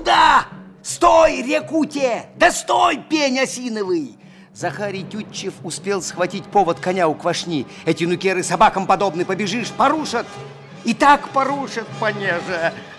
куда? Стой, рекуте! Да стой, пень осиновый! Захарий Тютчев успел схватить повод коня у квашни. Эти нукеры собакам подобны, побежишь, порушат. И так порушат, понеже.